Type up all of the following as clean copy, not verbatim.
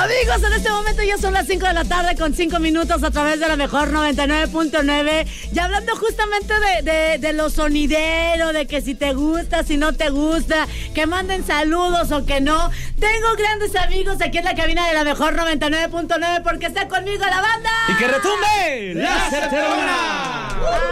Amigos, en este momento ya son las 5 de la tarde con 5 minutos a través de la mejor 99.9. Y hablando justamente de lo sonidero, de que si te gusta, si no te gusta, que manden saludos o que no. Tengo grandes amigos aquí en la cabina de la mejor 99.9 porque está conmigo la banda. ¡Y que retumbe la certerona!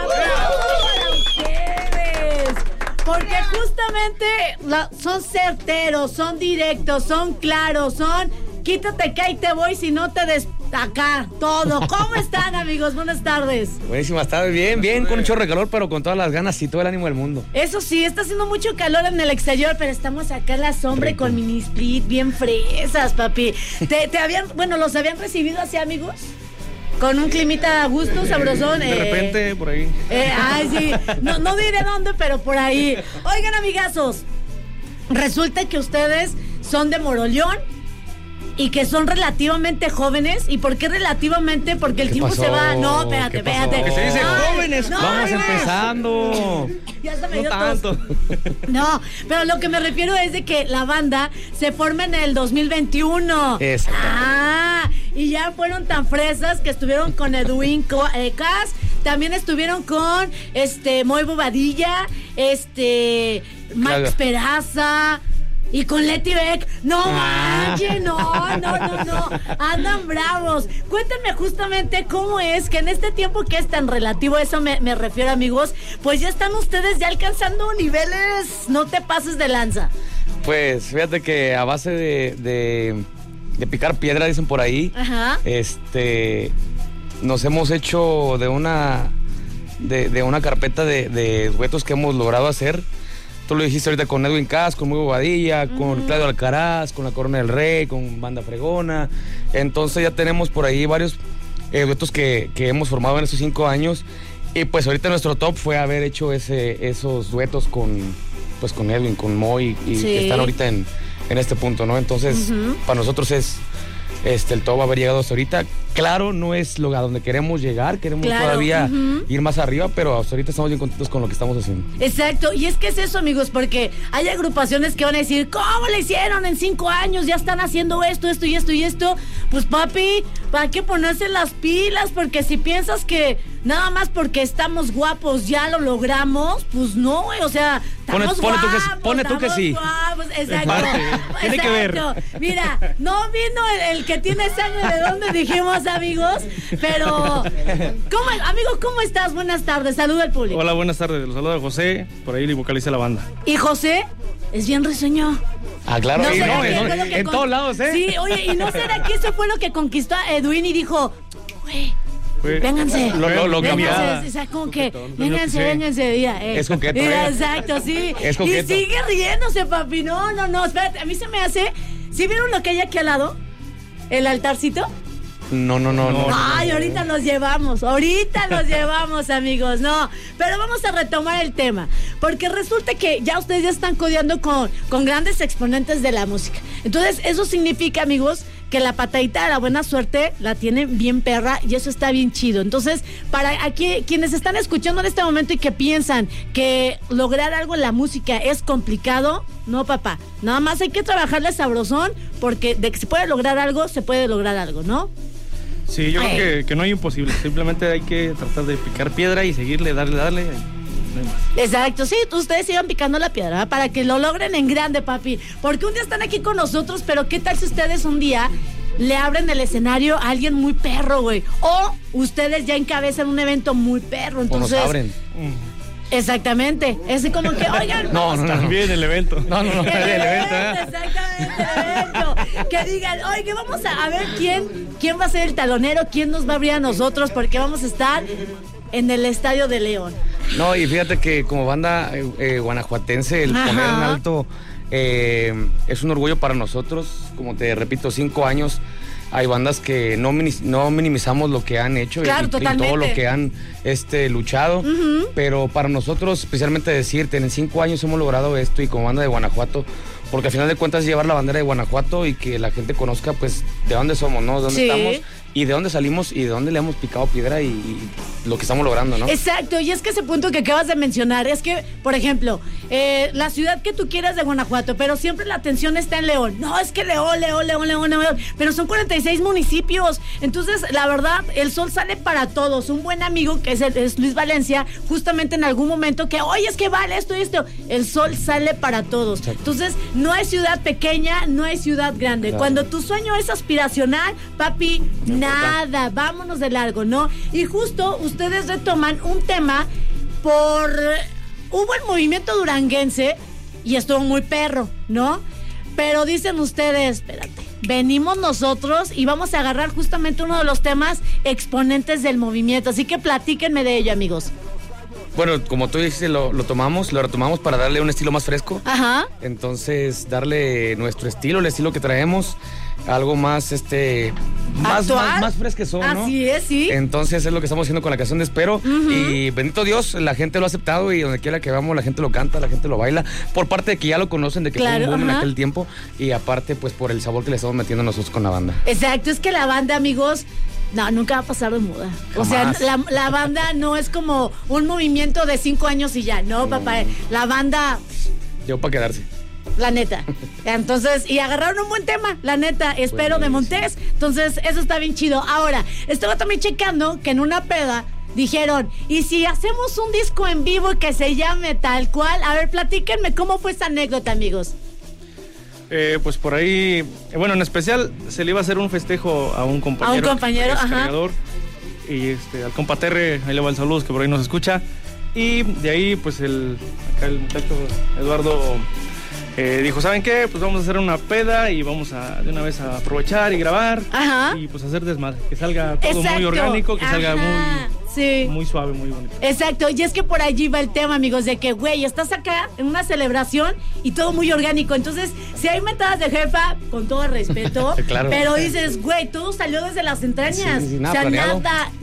Porque justamente son certeros, son directos, son claros, son quítate que ahí te voy si no te acá, todo. ¿Cómo están, amigos? Buenas tardes. Buenísimas tardes, bien, con un chorro de calor, pero con todas las ganas y todo el ánimo del mundo. Eso sí, está haciendo mucho calor en el exterior, pero estamos acá en la sombra y con mini split bien fresas, papi. ¿Los habían recibido así, amigos? Con un climita a gusto, sabrosón. De repente, por ahí. Ay, sí. No diré dónde, pero por ahí. Oigan, amigazos, resulta que ustedes son de Moroleón y que son relativamente jóvenes. ¿Y por qué relativamente? Porque el tiempo se va. No, espérate. Que se dice jóvenes. No, vamos empezando. Ya está medio no tanto. No, pero lo que me refiero es de que la banda se forma en el 2021. Exacto. Y ya fueron tan fresas que estuvieron con Edwin Cass, también estuvieron con Moy Bobadilla, Mike Peraza y con Leti Beck. No manches, no. Andan bravos. Cuéntenme justamente cómo es que en este tiempo que es tan relativo, eso me refiero, amigos, pues ya están ustedes ya alcanzando niveles, no te pases de lanza. Pues fíjate que a base de picar piedra, dicen por ahí. Ajá. Nos hemos hecho de una carpeta de duetos que hemos logrado hacer. Tú lo dijiste ahorita con Edwin Cass, con Muy Bobadilla, con Claudio Alcaraz, con La Corona del Rey, con Banda Fregona. Entonces ya tenemos por ahí varios duetos que hemos formado en estos 5 años. Y pues ahorita nuestro top fue haber hecho esos duetos con Edwin, con Moy y sí, que están ahorita en este punto, ¿no? Entonces, para nosotros es el top haber llegado hasta ahorita. Claro, no es a donde queremos llegar, queremos todavía ir más arriba, pero hasta ahorita estamos bien contentos con lo que estamos haciendo. Exacto, y es que es eso, amigos, porque hay agrupaciones que van a decir, ¿cómo le hicieron en 5 años? Ya están haciendo esto y esto. Pues papi, ¿para qué ponerse las pilas? Porque si piensas que nada más porque estamos guapos ya lo logramos, pues no, güey, o sea, estamos guapos. Pone tú que sí. Guapos, exacto. Tiene que ver. Mira, no vino el que tiene sangre de donde dijimos, amigos, pero ¿cómo estás? Buenas tardes, saluda al público. Hola, buenas tardes, los saluda José, por ahí le vocaliza la banda. ¿Y José? Es bien risueño. Claro, ¿No en todos lados, ¿eh? Sí, oye, ¿y no será que eso fue lo que conquistó a Edwin y dijo, güey, vénganse? Lo cambiaba. O sea, como que, vénganse. Es coqueto, exacto, sí. Es coqueto. Y sigue riéndose, papi. No, espérate, a mí se me hace. ¿Sí vieron lo que hay aquí al lado? ¿El altarcito? No. Ay, ahorita nos llevamos, amigos, no. Pero vamos a retomar el tema, porque resulta que ya ustedes ya están codeando con grandes exponentes de la música. Entonces, eso significa, amigos, que la patadita de la buena suerte la tienen bien perra y eso está bien chido. Entonces, para aquí quienes están escuchando en este momento y que piensan que lograr algo en la música es complicado, no, papá. Nada más hay que trabajarle sabrosón, porque de que se puede lograr algo, ¿no? Sí, yo creo que no hay imposible. Simplemente hay que tratar de picar piedra y seguirle, darle. No hay más. Exacto, sí, ustedes sigan picando la piedra, ¿verdad? Para que lo logren en grande, papi. Porque un día están aquí con nosotros, pero ¿qué tal si ustedes un día le abren el escenario a alguien muy perro, güey? O ustedes ya encabezan un evento muy perro, entonces... O nos abren. Es así como que, oigan... No. También el evento. No. El evento. Exactamente, el evento. Que digan, oye, vamos a ver quién va a ser el talonero, quién nos va a abrir a nosotros, porque vamos a estar en el Estadio de León. No, y fíjate que como banda guanajuatense, el poner en alto es un orgullo para nosotros. Como te repito, 5 años. Hay bandas que no minimizamos lo que han hecho, claro, y todo lo que han luchado, pero para nosotros, especialmente decirte, en 5 años hemos logrado esto, y como banda de Guanajuato, porque al final de cuentas es llevar la bandera de Guanajuato y que la gente conozca pues de dónde somos, ¿no? De dónde estamos y de dónde salimos y de dónde le hemos picado piedra y lo que estamos logrando, ¿no? Exacto, y es que ese punto que acabas de mencionar, es que, por ejemplo, la ciudad que tú quieras de Guanajuato, pero siempre la atención está en León. No, es que León, pero son 46 municipios. Entonces, la verdad, el sol sale para todos. Un buen amigo, que es Luis Valencia, justamente en algún momento que, oye, es que vale esto y esto. El sol sale para todos. Exacto. Entonces, no hay ciudad pequeña, no hay ciudad grande. Claro. Cuando tu sueño es aspiracional, papi, nada, vámonos de largo, ¿no? Y justo ustedes retoman un tema hubo el movimiento duranguense y estuvo muy perro, ¿no? Pero dicen ustedes, espérate, venimos nosotros y vamos a agarrar justamente uno de los temas exponentes del movimiento, así que platíquenme de ello, amigos. Bueno, como tú dices, lo retomamos para darle un estilo más fresco. Ajá. Entonces, darle nuestro estilo, el estilo que traemos, algo más, más fresquezón, ¿no? Así es, sí. Entonces, es lo que estamos haciendo con la canción de Espero. Uh-huh. Y bendito Dios, la gente lo ha aceptado y donde quiera que vamos, la gente lo canta, la gente lo baila. Por parte de que ya lo conocen, de que fue un boom en aquel tiempo. Y aparte, pues, por el sabor que le estamos metiendo nosotros con la banda. Exacto, es que la banda, amigos... No, nunca va a pasar de moda. Jamás. O sea, la banda no es como un movimiento de 5 años y ya. No, papá, la banda... Llegó para quedarse. La neta. Entonces, y agarraron un buen tema, la neta, Espero de Montés. Entonces, eso está bien chido. Ahora, estaba también checando que en una peda dijeron, ¿y si hacemos un disco en vivo que se llame tal cual? A ver, platíquenme cómo fue esa anécdota, amigos. Pues por ahí, bueno, en especial se le iba a hacer un festejo a un compañero. A un compañero, ajá. Y al compa Terre, ahí le va el saludo, que por ahí nos escucha. Y de ahí, pues acá el muchacho Eduardo dijo, ¿saben qué? Pues vamos a hacer una peda y vamos de una vez a aprovechar y grabar. Ajá. Y pues hacer desmadre, que salga todo muy orgánico, que salga muy suave, muy bonito. Exacto, y es que por allí va el tema, amigos, de que, güey, estás acá en una celebración y todo muy orgánico. Entonces, si hay mentadas de jefa, con todo respeto, claro. Pero dices, güey, todo salió desde las entrañas. Sí, nada, o sea, planeado.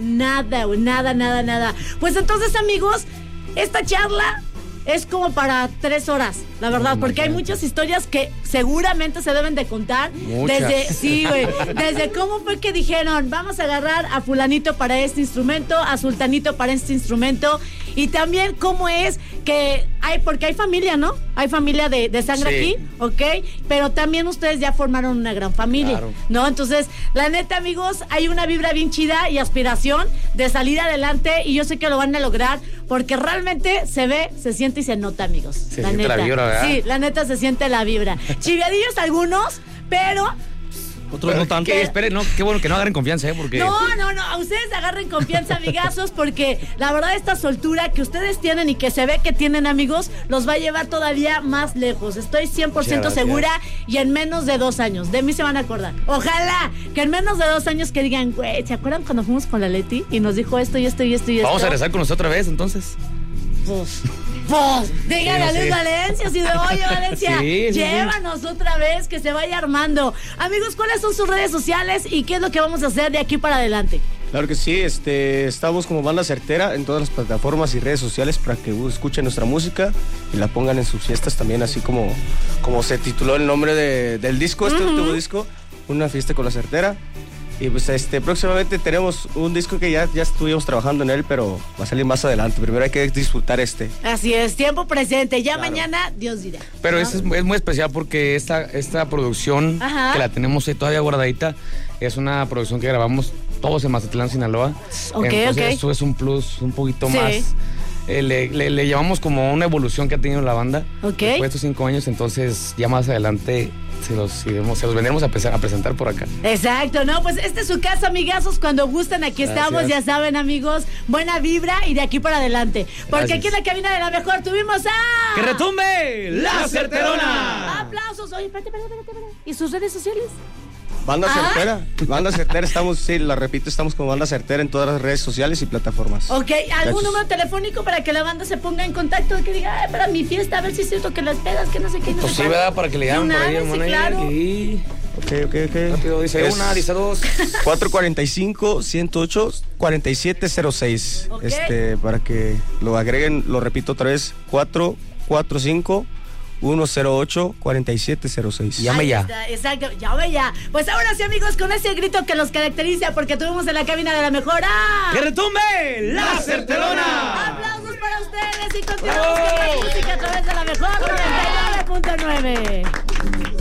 nada. Pues entonces, amigos, esta charla es como para 3 horas, la verdad, porque hay muchas historias que seguramente se deben de contar. Muchas. Desde cómo fue que dijeron, vamos a agarrar a fulanito para este instrumento, a sultanito para este instrumento, y también cómo es que porque hay familia, ¿no? Hay familia de sangre aquí, ¿ok? Pero también ustedes ya formaron una gran familia, claro. ¿No? Entonces, la neta, amigos, hay una vibra bien chida y aspiración de salir adelante, y yo sé que lo van a lograr, porque realmente se ve, se siente y se nota, amigos. Se siente la vibra, ¿verdad? Sí, la neta se siente la vibra. Chiviadillos algunos, pero... Otros no tanto. Esperen, no, qué bueno que no agarren confianza, porque... No, ustedes agarren confianza, amigazos, porque la verdad esta soltura que ustedes tienen y que se ve que tienen, amigos, los va a llevar todavía más lejos. Estoy 100% segura, y en menos de 2 años, de mí se van a acordar. Ojalá que en menos de 2 años que digan, güey, ¿se acuerdan cuando fuimos con la Leti y nos dijo esto y esto y esto y esto? Vamos a regresar con nosotros otra vez, entonces. Díganle a Luis Valencia, si de oye Valencia, llévanos otra vez, que se vaya armando. Amigos, ¿cuáles son sus redes sociales y qué es lo que vamos a hacer de aquí para adelante? Claro que sí, estamos como Banda Certera en todas las plataformas y redes sociales para que escuchen nuestra música y la pongan en sus fiestas también, así como se tituló el nombre del disco, último disco, Una Fiesta con la Certera. Y pues próximamente tenemos un disco que ya estuvimos trabajando en él, pero va a salir más adelante. Primero hay que disfrutar Así es, tiempo presente. Ya claro. Mañana, Dios dirá. Pero ¿no? Es muy especial porque esta producción, que la tenemos ahí todavía guardadita, es una producción que grabamos todos en Mazatlán, Sinaloa. Entonces eso es un plus un poquito más. Le llamamos como una evolución que ha tenido la banda después de estos 5 años, entonces ya más adelante se los vendremos a presentar por acá. Exacto, ¿no? Pues esta es su casa, amigazos, cuando gusten aquí estamos, ya saben, amigos, buena vibra y de aquí para adelante, porque aquí en la cabina de la mejor tuvimos a... ¡Que retumbe la certerona! ¡Aplausos! Oye, espérate. ¿Y sus redes sociales? Banda Certera, estamos como Banda Certera en todas las redes sociales y plataformas. Ok, ¿algún número telefónico para que la banda se ponga en contacto? Que diga, para mi fiesta, a ver si es cierto que las pedas, que no sé qué. Pues sí, ¿verdad? Para que le llamen por ahí al manager. Claro. Ok. Rápido, dice una, dice 2. 445-108-4706. Para que lo agreguen, lo repito otra vez, 445 108-4706. Llame ya. Exacto, llame ya. Pues ahora sí, amigos, con ese grito que los caracteriza, porque tuvimos en la cabina de la mejor. ¡Que retumbe la certerona! ¡Aplausos para ustedes! Y continuamos con la música a través de la mejor 99.9.